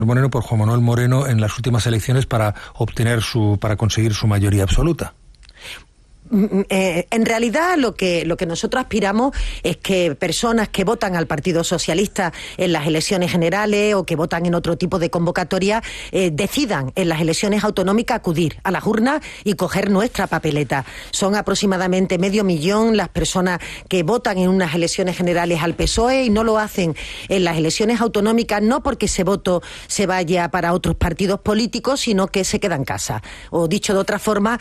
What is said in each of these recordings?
Moreno por Juan Manuel Moreno en las últimas elecciones para conseguir su mayoría absoluta. En realidad lo que nosotros aspiramos es que personas que votan al Partido Socialista en las elecciones generales o que votan en otro tipo de convocatoria decidan en las elecciones autonómicas acudir a las urnas y coger nuestra papeleta. Son aproximadamente 500.000 las personas que votan en unas elecciones generales al PSOE y no lo hacen en las elecciones autonómicas, no porque ese voto se vaya para otros partidos políticos, sino que se queda en casa. O dicho de otra forma,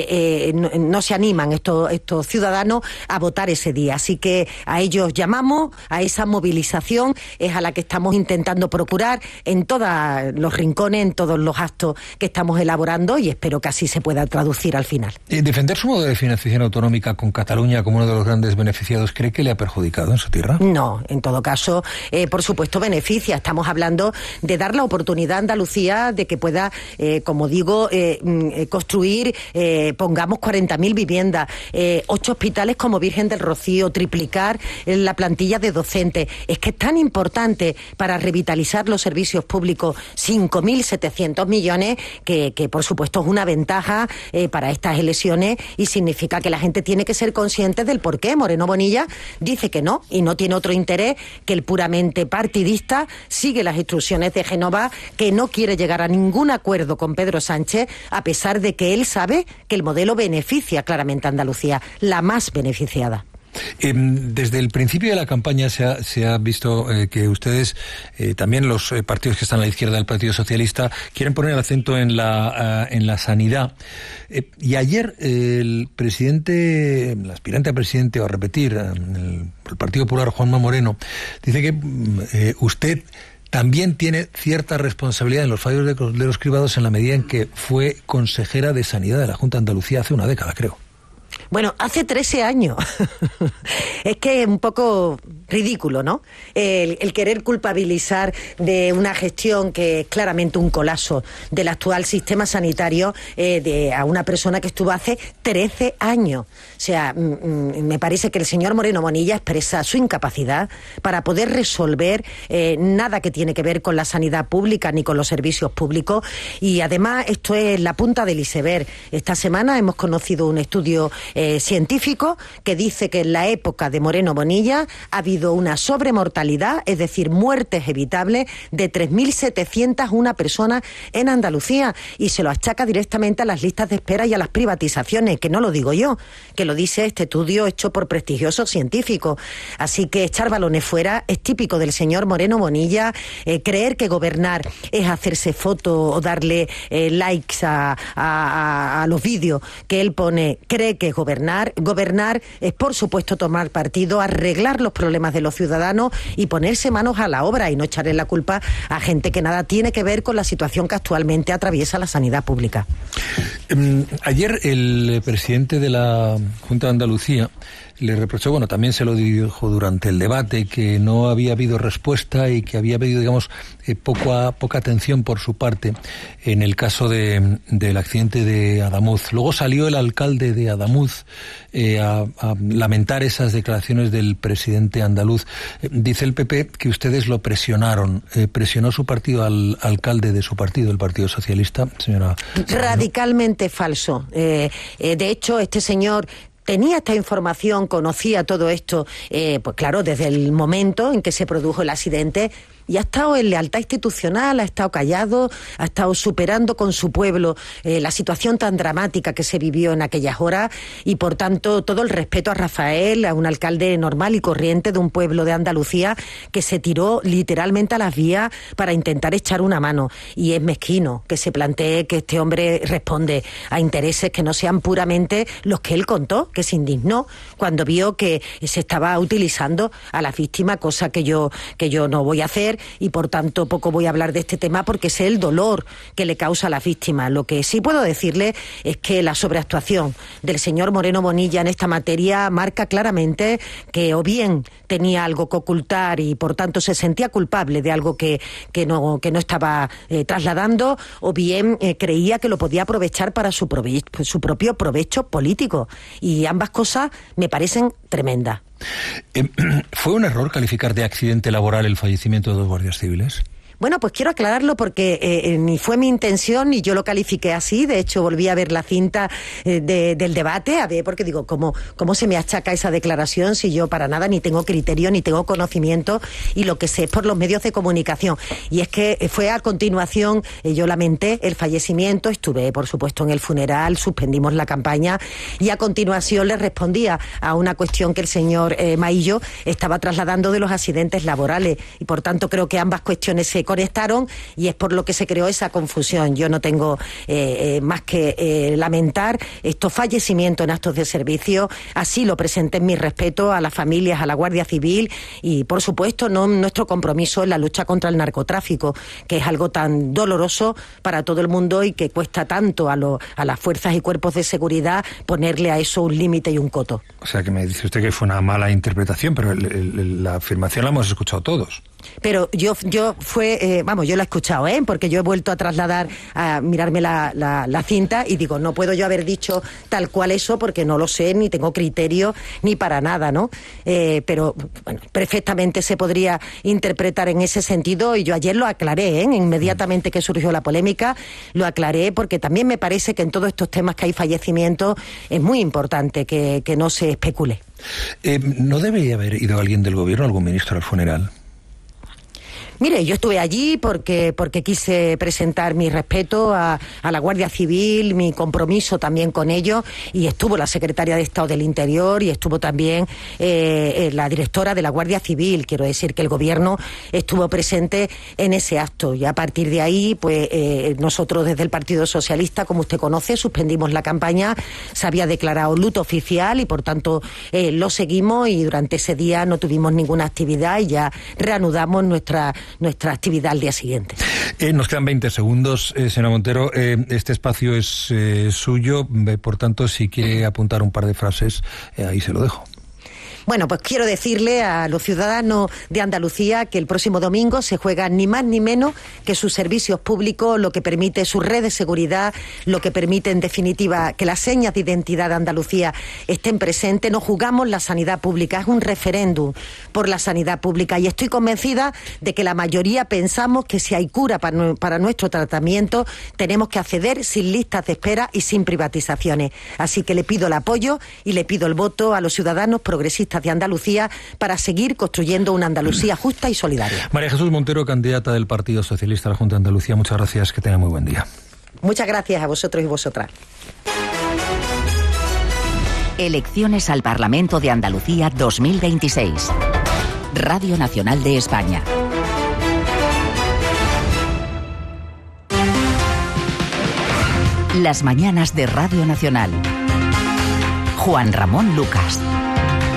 no se animan estos ciudadanos a votar ese día. Así que a ellos llamamos, a esa movilización es a la que estamos intentando procurar en todos los rincones, en todos los actos que estamos elaborando, y espero que así se pueda traducir al final. ¿Defender su modo de financiación autonómica con Cataluña como uno de los grandes beneficiados cree que le ha perjudicado en su tierra? No, en todo caso, por supuesto beneficia. Estamos hablando de dar la oportunidad a Andalucía de que pueda, como digo, construir, pongamos 40.000 viviendas, 8 hospitales como Virgen del Rocío, triplicar la plantilla de docentes. Es que es tan importante para revitalizar los servicios públicos 5.700 millones que por supuesto es una ventaja para estas elecciones, y significa que la gente tiene que ser consciente del por qué Moreno Bonilla dice que no, y no tiene otro interés que el puramente partidista. Sigue las instrucciones de Génova, que no quiere llegar a ningún acuerdo con Pedro Sánchez, a pesar de que él sabe que el modelo beneficia claramente a Andalucía, la más beneficiada. Desde el principio de la campaña se ha visto que ustedes, también los partidos que están a la izquierda del Partido Socialista, quieren poner el acento en la sanidad. Y ayer el aspirante a presidente, o a repetir, el Partido Popular, Juanma Moreno, dice que usted también tiene cierta responsabilidad en los fallos de los cribados, en la medida en que fue consejera de Sanidad de la Junta de Andalucía hace una década, creo. Bueno, hace 13 años. Es que es un poco ridículo, ¿no? El querer culpabilizar de una gestión que es claramente un colapso del actual sistema sanitario a una persona que estuvo hace 13 años. O sea, me parece que el señor Moreno Bonilla expresa su incapacidad para poder resolver nada que tiene que ver con la sanidad pública ni con los servicios públicos, y además esto es la punta del iceberg. Esta semana hemos conocido un estudio científico que dice que en la época de Moreno Bonilla ha habido una sobremortalidad, es decir, muertes evitables, de 3.701 personas en Andalucía, y se lo achaca directamente a las listas de espera y a las privatizaciones, que no lo digo yo, que lo dice este estudio hecho por prestigiosos científicos. Así que echar balones fuera es típico del señor Moreno Bonilla. Creer que gobernar es hacerse fotos o darle likes a los vídeos que él pone, cree que es gobernar. Gobernar es, por supuesto, tomar partido, arreglar los problemas de los ciudadanos y ponerse manos a la obra, y no echarle la culpa a gente que nada tiene que ver con la situación que actualmente atraviesa la sanidad pública. Ayer el presidente de la Junta de Andalucía le reprochó, bueno, también se lo dijo durante el debate, que no había habido respuesta y que había habido, digamos, poca atención por su parte en el caso del accidente de Adamuz. Luego salió el alcalde de Adamuz a lamentar esas declaraciones del presidente andaluz. Dice el PP que ustedes lo presionaron. ¿Presionó su partido al alcalde de su partido, el Partido Socialista, señora? Radicalmente falso. De hecho, este señor tenía esta información, conocía todo esto, pues claro, desde el momento en que se produjo el accidente, y ha estado en lealtad institucional, ha estado callado, ha estado superando con su pueblo la situación tan dramática que se vivió en aquellas horas, y por tanto todo el respeto a Rafael, a un alcalde normal y corriente de un pueblo de Andalucía que se tiró literalmente a las vías para intentar echar una mano. Y es mezquino que se plantee que este hombre responde a intereses que no sean puramente los que él contó, que se indignó cuando vio que se estaba utilizando a las víctimas, cosa que yo no voy a hacer, y por tanto poco voy a hablar de este tema porque sé el dolor que le causa a las víctimas. Lo que sí puedo decirle es que la sobreactuación del señor Moreno Bonilla en esta materia marca claramente que o bien tenía algo que ocultar y por tanto se sentía culpable de algo que no estaba trasladando, o bien creía que lo podía aprovechar para su propio provecho político, y ambas cosas me parecen tremendas. ¿Fue un error calificar de accidente laboral el fallecimiento de 2 guardias civiles? Bueno, pues quiero aclararlo porque ni fue mi intención ni yo lo califiqué así. De hecho, volví a ver la cinta del debate, a ver, porque digo, ¿cómo se me achaca esa declaración si yo para nada ni tengo criterio ni tengo conocimiento y lo que sé es por los medios de comunicación? Y es que fue a continuación, yo lamenté el fallecimiento, estuve por supuesto en el funeral, suspendimos la campaña y a continuación le respondía a una cuestión que el señor Maillo estaba trasladando de los accidentes laborales y por tanto creo que ambas cuestiones se conectaron y es por lo que se creó esa confusión. Yo no tengo más que lamentar estos fallecimientos en actos de servicio, así lo presenté en mi respeto a las familias, a la Guardia Civil y por supuesto nuestro compromiso en la lucha contra el narcotráfico, que es algo tan doloroso para todo el mundo y que cuesta tanto a las fuerzas y cuerpos de seguridad ponerle a eso un límite y un coto. O sea que me dice usted que fue una mala interpretación, pero la afirmación la hemos escuchado todos. Pero yo lo he escuchado, porque yo he vuelto a trasladar, a mirarme la cinta y digo, no puedo yo haber dicho tal cual eso porque no lo sé, ni tengo criterio, ni para nada, ¿no? Pero bueno, perfectamente se podría interpretar en ese sentido y yo ayer lo aclaré, inmediatamente que surgió la polémica, lo aclaré porque también me parece que en todos estos temas que hay fallecimientos es muy importante que no se especule. ¿No debería haber ido alguien del gobierno, algún ministro al funeral? Mire, yo estuve allí porque quise presentar mi respeto a la Guardia Civil, mi compromiso también con ellos, y estuvo la secretaria de Estado del Interior y estuvo también la directora de la Guardia Civil. Quiero decir que el gobierno estuvo presente en ese acto y a partir de ahí, pues nosotros desde el Partido Socialista, como usted conoce, suspendimos la campaña, se había declarado luto oficial y por tanto lo seguimos y durante ese día no tuvimos ninguna actividad y ya reanudamos nuestra actividad al día siguiente. Nos quedan 20 segundos, señora Montero. Este espacio es suyo, por tanto, si quiere apuntar un par de frases, ahí se lo dejo. Bueno, pues quiero decirle a los ciudadanos de Andalucía que el próximo domingo se juega ni más ni menos que sus servicios públicos, lo que permite su red de seguridad, lo que permite en definitiva que las señas de identidad de Andalucía estén presentes. No jugamos la sanidad pública, es un referéndum por la sanidad pública y estoy convencida de que la mayoría pensamos que si hay cura para nuestro tratamiento tenemos que acceder sin listas de espera y sin privatizaciones. Así que le pido el apoyo y le pido el voto a los ciudadanos progresistas de Andalucía para seguir construyendo una Andalucía justa y solidaria. María Jesús Montero, candidata del Partido Socialista a la Junta de Andalucía, muchas gracias, que tenga muy buen día. Muchas gracias a vosotros y vosotras. Elecciones al Parlamento de Andalucía 2026. Radio Nacional de España. Las mañanas de Radio Nacional. Juan Ramón Lucas.